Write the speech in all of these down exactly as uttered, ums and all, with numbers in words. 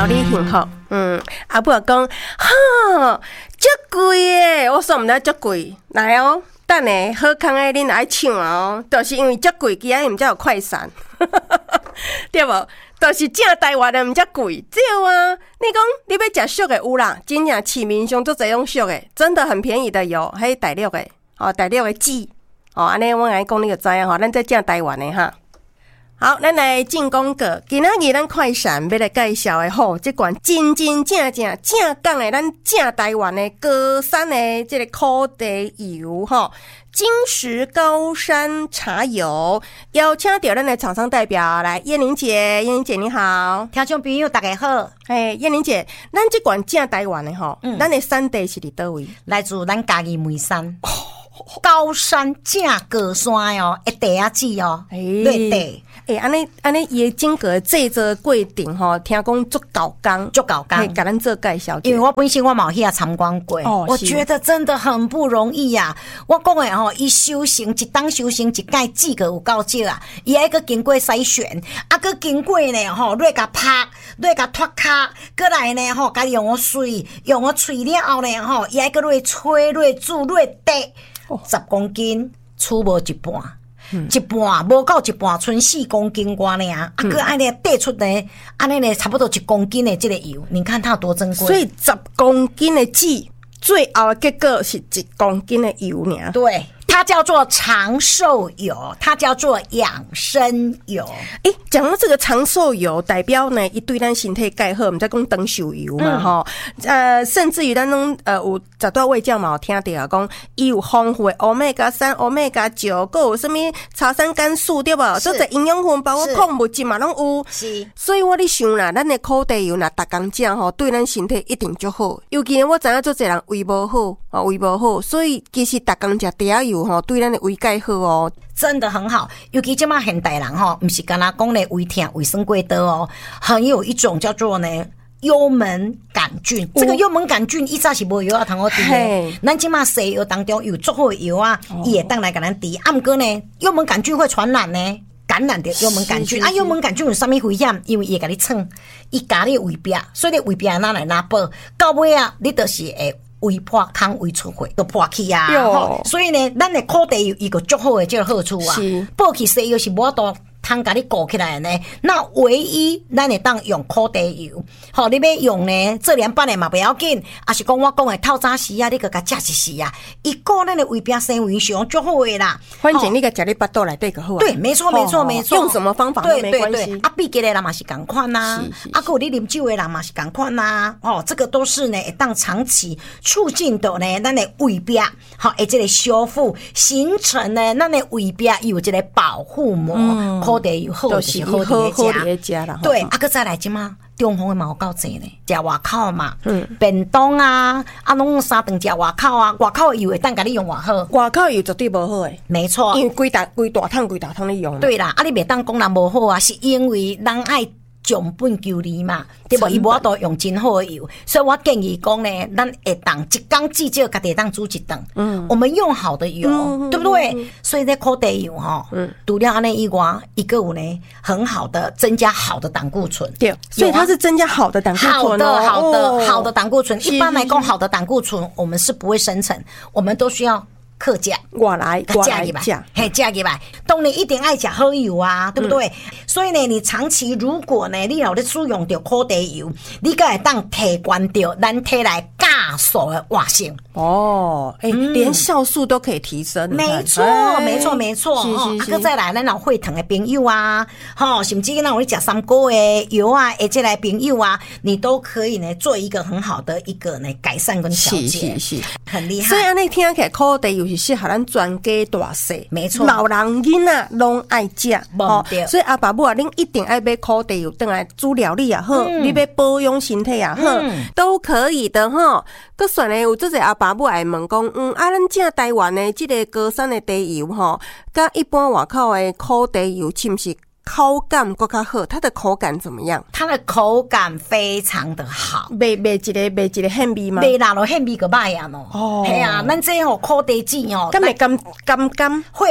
留你幸福。嗯，阿母讲，哈，足贵诶，我说毋知足贵，来哦，等下好康诶，恁来抢哦，就是因为足贵，其他毋才有快闪，对无？就是正台湾的毋才贵，对啊。你讲你要食俗的有啦，真正市面上做这种俗的，真的很便宜的有，迄大陆的哦，大陆的籽哦，安尼我来讲你就知影吼，咱这正台湾的哈。好，咱来进广告。今仔日咱快闪要来介绍的吼，这款真真正正正港的咱正台湾的高山的这个苦茶油吼，金石高山茶油，邀请到咱的厂商代表来，燕玲姐，燕玲姐你好， 听众朋友大家好。 嘿，燕玲姐，咱这款正台湾的吼，嗯，咱的产地是伫倒位？ 来自咱家己梅山。高山正高山哦，一地啊子哦，对地。 诶，安尼安尼，伊整个制作过程吼，听讲足高工， 足高工， 甲咱做介绍。 因为我本身我嘛有去参观过，哦，我觉得真的很不容易呀、啊。我讲诶吼，伊修行一当修行一届资格有够少啊，伊还佫经过筛选，啊佫经过呢吼，落甲拍，落甲脱壳，过来呢吼，甲用我水，用我喙了后呢吼，伊还佫落吹，落煮，落滴。十公斤，出无一半，嗯、一半无够一半，剩四公斤外尔。啊，个安尼兑出呢，安尼呢差不多一公斤的这个油，你看它有多珍贵。 所以十公斤的籽，最后的结果是一公斤的油尔。 对。它叫做长寿油，它叫做养生油。 诶、欸，讲到这个长寿油，代表呢，伊对咱身体介好，我们在讲长寿油嘛，吼、嗯，呃，甚至于咱拢呃有十多味教嘛，有听到讲，伊有丰富的 omega 三、omega 九，还有什么草酸甘素，对无？都在营养分，包括矿物质嘛，拢有。 是。 所以我咧想啦，咱的苦茶油若逐工食吼，对咱身体一定足好。尤其我知影做侪人胃无好，啊胃无好，所以其实逐工食茶油。对咱的胃介好哦， 真的很好。尤其这嘛现代人吼，不是干那讲咧胃痛、胃酸过多哦，很有一种叫做呢幽门杆菌。这个幽门杆菌一早是无药啊，通好治的。咱这嘛西药当中有足好的药啊，伊会当来给咱治。啊，不过呢，幽门杆菌会传染呢。感染的幽门杆菌啊，幽门杆菌有啥物危险？因为伊会甲你蹭，伊夹你胃壁，所以你胃壁哪来哪爆？到尾啊，你就是会。胃破空、胃出血都破去啊！所以呢，咱的苦茶油伊个足好的这个好处啊，报去西药是无法度通甲你顾起来呢。那唯一咱会当用苦茶油，好，你要用呢这两版的嘛不要紧，啊是讲我讲的透早时啊，你个甲食一时啊，伊顾咱的胃壁纤维上足好的啦。 反正你个食你巴肚内底就好啊。 对，没错，没错，没错。 用什么方法都没关系。 啊，闭结的人嘛是共款呐，啊，还有你啉酒的人嘛是共款呐。哦，这个都是呢，会当长期促进的呢，咱的胃壁好，诶，这个修复形成呢，咱的胃壁有这个保护膜。嗯苦茶油好就是好伫食啦， 对，啊，搁再来即嘛，中风的嘛有够济呢，食外口嘛，嗯，便当啊，啊，拢三顿食外口啊，外口的油会当甲你用偌好， 外口油绝对无好诶， 没错， 因为规大规大桶规大桶你用， 对啦，啊，你袂当讲人无好啊，是因为人爱重本求利嘛，对无？伊无法度用真好的油，所以我建议讲呢，咱会当一缸至少家己当煮一顿。嗯，我们用好的油，嗯、对不对？嗯、所以在苦茶油哈，嗯，除了安尼以外，一个有呢很好的增加好的胆固醇。 对，所以它是增加好的胆固醇、哦， 好的好的、哦、好的胆固醇。一般来讲，好的胆固醇我们是不会生成，我们都需要。客家我来我来讲，嘿，加入来，当然一定爱食好油啊，对不对？嗯、所以呢，你长期如果呢，你有咧使用着苦茶油，你才会当提悬着咱体内酵素的活性。 哦，哎、欸嗯，连酵素都可以提升， 没错，没错，没错。哦，啊，搁再来，咱有血糖的朋友啊，吼，甚至咱有咧食三高的油啊，而且来朋友啊，你都可以呢做一个很好的一个呢改善跟调节，是是是，很厉害。 所以安尼听起来苦茶油是适合咱全家大细， 没错， 老人囡仔拢爱食，哦，所以阿爸母啊，恁一定爱买苦茶油，等来煮料理也好，嗯、你要保养身体也好，嗯、都可以的哈。搁算呢，有这些阿爸母爱问讲，嗯，啊，咱正台湾的这个高山的茶油吼，甲一般外口的苦茶油，是不是口感更较好？它的口感怎么样？ 它的口感非常的好， 袂袂一个袂一个很味吗？ 袂啦咯，很味个歹啊咯。哦，系啊，咱这吼苦茶籽哦， 敢会甘甘甘会。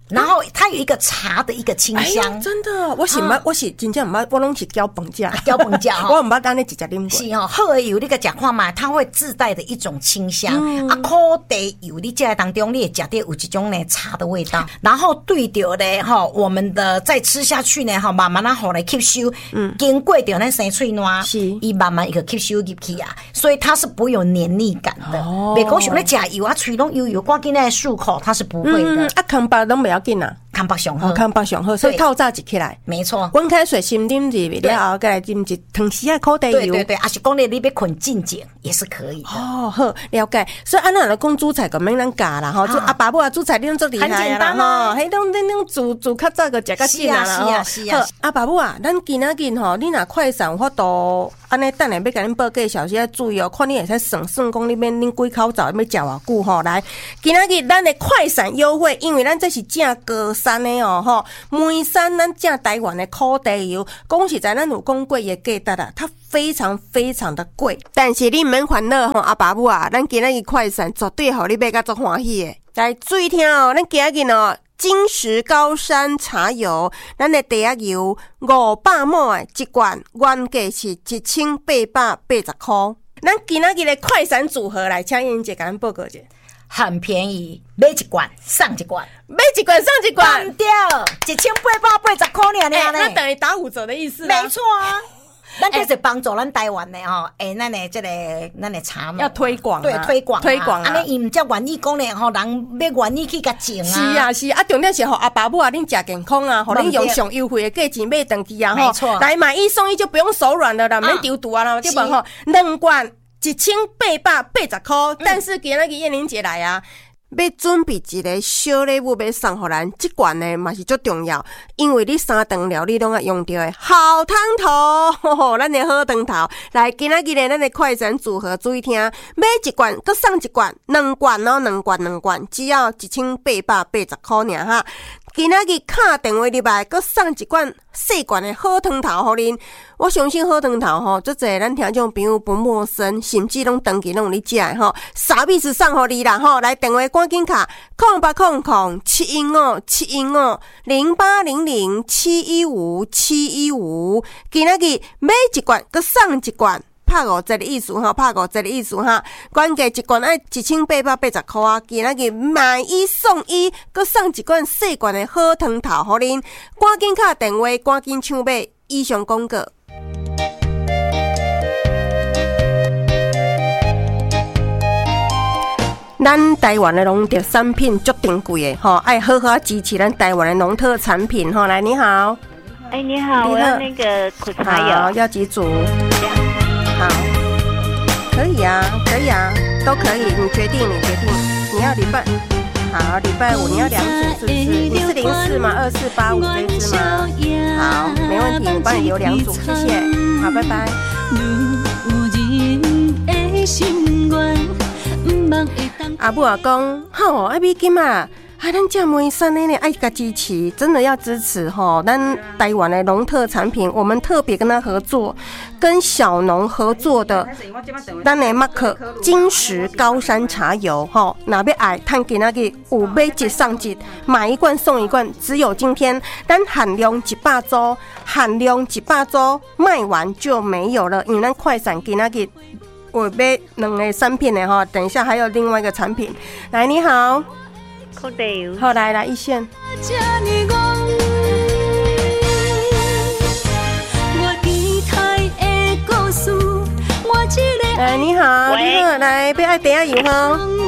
然后它有一个茶的一个清香， 哎、真的，我是唔、啊，我是真正唔捌，我拢是搅饭食， 搅饭食哈， 我唔捌当你直接啉过。 是哦，好的油你个食看嘛，它会自带的一种清香。嗯、啊，苦茶油你食当中，你也食到有一种呢茶的味道，然后对着呢哈，我们的再吃下去呢哈，慢慢啊好来吸收，嗯，经过着咱生喙烂， 是， 伊慢慢一个吸收入去啊，所以它是不会有黏腻感的。哦，别讲像咧食油啊，喙拢油油，赶紧来漱口，它是不会的。 嗯、啊，空白拢不要紧啊。 康巴上好， 康巴上好，所以透早一起来， 没错。 温开水先啉入了后，再来啉一汤匙啊苦茶油。 对对对，啊是讲你你要困静静也是可以的。 哦，好了解。所以安那来讲煮菜，就免咱教啦吼。就阿爸母啊煮菜，你拢做厉害啦吼。迄种恁种煮煮较早个食较紧啦啦吼。是啊是啊。阿爸母啊，咱今仔日吼，你若快闪有法度，安尼等下要甲恁报介绍时要注意哦，看你会使算算讲你免恁几口罩要食偌久吼。来，今仔日咱的快闪优惠，因为咱这是正高山的哦吼。梅山咱正台湾的苦茶油，讲实在咱有讲过也价值啦，它非常非常的贵，但是你唔免烦恼吼，阿爸母啊，咱今仔日快闪绝对互你买甲足欢喜的。来注意听哦，咱今仔日哦，金石高山茶油，咱的茶油五百毫的一罐，原价是一千八百八十块。咱今仔日的快闪组合来，请英姐甲咱报告一下。 很便宜，买一罐送一罐， 买一罐送一罐， 对，一千八百八十块呢， 欸，那等于打五折的意思啦。没错啊，咱这是帮助咱台湾的吼，诶，咱的这个咱的茶要推广， 对，推广推广啊，安尼伊唔则愿意讲咧吼，人要愿意去甲种啊。 是啊是啊，重点是吼阿爸母啊，恁食健康啊，互恁用上优惠的价钱买登记啊， 没错， 来买一送一就不用手软了啦，免丢毒啊啦，对吧吼？两罐一千八百八十块，但是今仔日燕玲姐来啊。要准备一个小礼物要送互咱，这罐呢嘛是足重要，因为你三顿料理拢要用到的好汤头，吼吼，咱的好汤头。来，今仔日呢，咱的快闪组合，注意听，买一罐，搁送一罐，两罐哦，两罐两罐，只要一千八百八十块尔哈。今仔日打电话入来，搁送一罐细罐的好汤头互恁。我相信好汤头吼，足侪咱听众朋友不陌生，甚至拢长期拢有咧食的吼。啥物事送互你啦吼？来电话赶紧卡，空八空空七一五七一五零八零零七一五七一五。今仔日买一罐，搁送一罐。拍五折的意思哈，拍五折的意思哈，原价一罐爱一千八百八十块啊，今仔日买一送一，搁送一罐细罐的好汤头互恁，赶紧打电话，赶紧抢买。以上广告。咱台湾的农特产品足珍贵的吼，爱好好支持咱台湾的农特产品吼。来，你好， 哎、欸，你好，我要那个苦茶油， 好，要几组？好，可以啊，可以啊，都可以，你决定，你决定，你要礼拜，好，礼拜五你要两组是不是？你是零四吗？二四八五这一支吗？好，没问题，我帮你留两组，谢谢，好，拜拜。阿母啊讲，吼，爱美金啊。啊，咱这梅山的呢，爱甲支持，真的要支持吼。咱台湾的农特产品，我们特别跟他合作，跟小农合作的，咱的马克金石高山茶油吼，若要爱，趁今仔日有买一送一，买一罐送一罐，只有今天，咱限量一百组，限量一百组，卖完就没有了，因为咱快闪今仔日我买两个产品的吼，等一下还有另外一个产品，来，你好。好，来来一线。来，你好，你好，来，要爱茶油哈。